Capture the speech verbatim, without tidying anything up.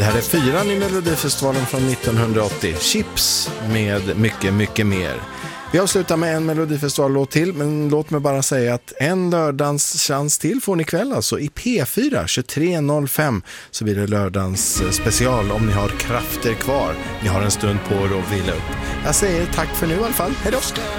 Det här är fyran i Melodifestivalen från nittonhundraåttio. Chips med mycket, mycket mer. Vi avslutar med en Melodifestival-låt till, men låt mig bara säga att en lördagens chans till får ni ikväll alltså i P fyra tjugotre noll fem, så blir det lördagens special om ni har krafter kvar. Ni har en stund på er att vila upp. Jag säger tack för nu i alla fall. Hej då!